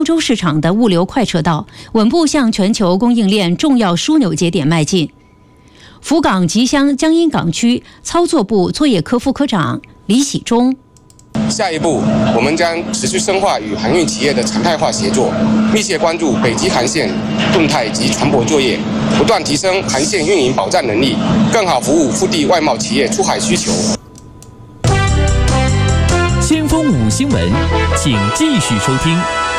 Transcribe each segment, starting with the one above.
欧洲市场的物流快车道，稳步向全球供应链重要枢纽节点迈进。福冈吉乡江阴港区操作部作业科副科长李喜忠。 下一步，我们将持续深化与航运企业的常态化协作，密切关注北极航线动态及船舶作业，不断提升航线运营保障能力，更好服务腹地外贸企业出海需求。 先锋5新闻，请继续收听。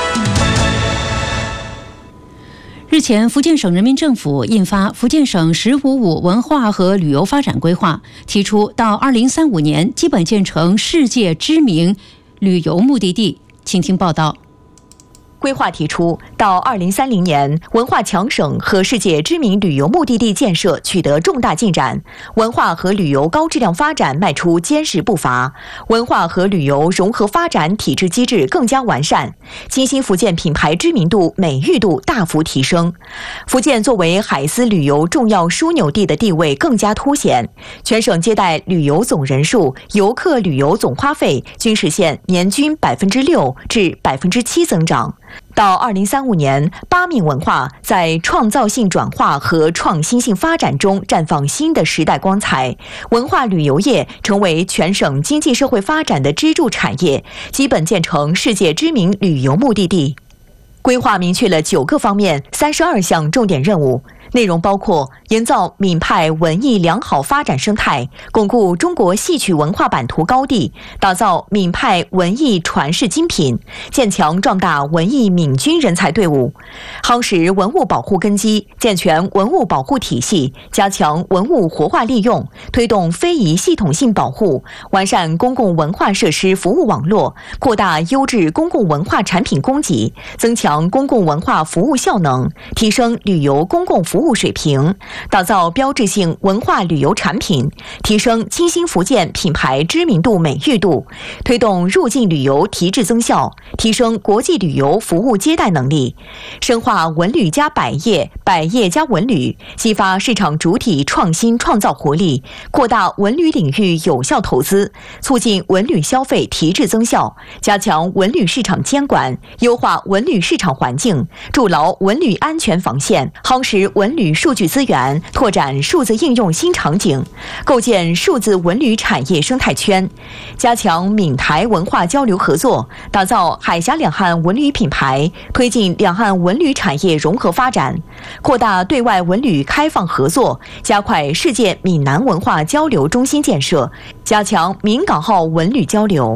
日前，福建省人民政府印发《福建省“十五五”文化和旅游发展规划》，提出到2035年基本建成世界知名旅游目的地。请听报道。 规划提出，到2030年，文化强省和世界知名旅游目的地建设取得重大进展，文化和旅游高质量发展迈出坚实步伐，文化和旅游融合发展体制机制更加完善，金星福建品牌知名度、美誉度大幅提升。福建作为海丝旅游重要枢纽地的地位更加凸显，全省接待旅游总人数、游客旅游总花费均实现年均6%至7%增长。到2035年，巴闽文化在创造性转化和创新性发展中绽放新的时代光彩，文化旅游业成为全省经济社会发展的支柱产业，基本建成世界知名旅游目的地。规划明确了9个方面32项重点任务，内容包括营造闽派文艺良好发展生态，巩固中国戏曲文化版图高地，打造闽派文艺传世精品，建强壮大文艺闽军人才队伍，夯实文物保护根基，健全文物保护体系，加强文物活化利用，推动非遗系统性保护，完善公共文化设施服务网络，扩大优质公共文化产品供给，增强公共文化服务效能，提升旅游公共服务水平，打造标志性文化旅游产品，提升金星福建品牌知名度、美誉度，推动入境旅游提质增效，提升国际旅游服务接待能力，深化文旅加百业、百业加文旅，激发市场主体创新创造活力，扩大文旅领域有效投资，促进文旅消费提质增效，加强文旅市场监管，优化文旅市场环境，筑牢文旅安全防线，夯实文旅数据资源，拓展数字应用新场景，构建数字文旅产业生态圈，加强闽台文化交流合作，打造海峡两岸文旅品牌，推进两岸文旅产业融合发展，扩大对外文旅开放合作，加快世界闽南文化交流中心建设，加强闽港澳文旅交流。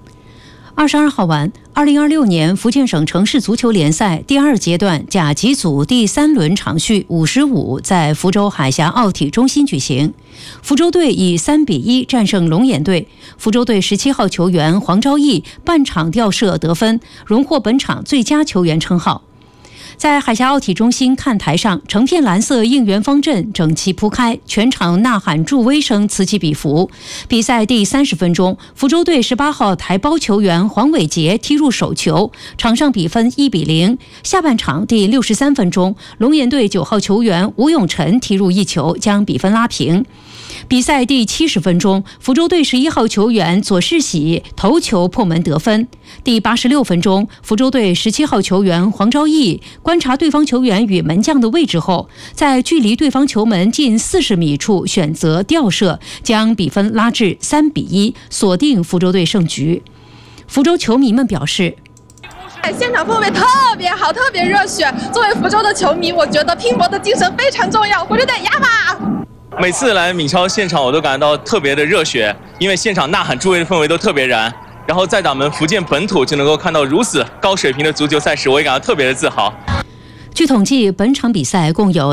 22号晚，2026年福建省城市足球联赛第2阶段甲级组第3轮场序55在福州海峡奥体中心举行。福州队以3-1战胜龙岩队，福州队17号球员黄昭义半场吊射得分，荣获本场最佳球员称号。在海峡奥体中心看台上，成片蓝色应援方阵整齐铺开，全场呐喊助威声此起彼伏。比赛第30分钟，福州队18号台胞球员黄伟杰踢入首球，场上比分1-0。下半场第63分钟，龙岩队9号球员吴永辰踢入1球，将比分拉平。比赛第70分钟，福州队11号球员左世喜头球破门得分。第86分钟，福州队17号球员黄昭义观察对方球员与门将的位置后，在距离对方球门近40米处选择吊射，将比分拉至3-1，锁定福州队胜局。福州球迷们表示， 现场氛围特别好，特别热血。作为福州的球迷，我觉得拼搏的精神非常重要。福州队压吧！ 每次来闽超现场，我都感到特别的热血，因为现场呐喊助威的氛围都特别燃。然后在咱们福建本土就能够看到如此高水平的足球赛事，我也感到特别的自豪。 据统计，本场比赛共有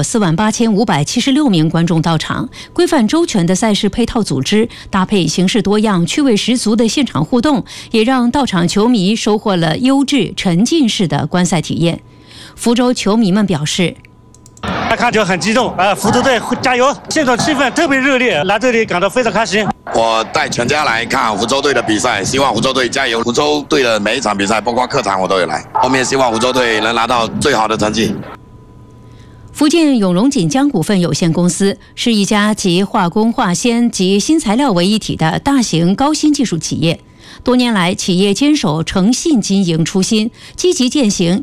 48576名观众到场，规范周全的赛事配套组织，搭配形式多样、趣味十足的现场互动，也让到场球迷收获了优质沉浸式的观赛体验。福州球迷们表示， 看球很激动，福州队加油！现场气氛特别热烈，来这里感到非常开心。 我带全家来看福州队的比赛，希望福州队加油。福州队的每一场比赛，包括客场我都有来。后面希望福州队能拿到最好的成绩。 福建永荣锦江股份有限公司是一家集化工、化纤及新材料为一体的大型高新技术企业。多年来，企业坚守诚信经营初心，积极践行